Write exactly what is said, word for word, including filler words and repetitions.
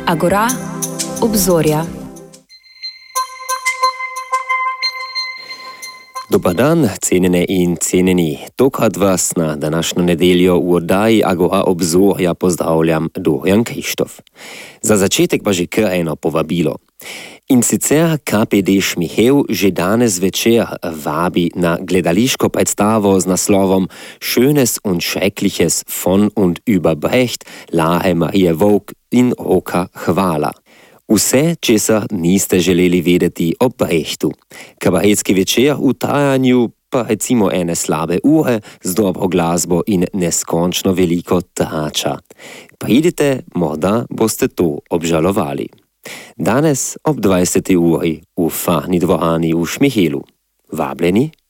Agora, obzorja. Dobar dan, cenjene in cenjeni. Tokrat vas na današnjo nedeljo v oddaji Agora obzorja pozdravljam Dorijan Krištof. Za začetek pa že kar eno povabilo. In sicer K P D Šmihev že danes večer vabi na gledališko predstavo z naslovom Schönes und Schreckliches von und über Brecht, Lahe Marije Vovk in Roka Hvala. Vse, česar niste želeli vedeti o Brechtu. Kabaretski večer v trajanju pa recimo ene slabe ure z dobro glasbo in neskončno veliko trača. Pridite, morda boste to obžalovali. Danes ob dvajseti uri v Farni dvorani v Šmihelu. Vabljeni?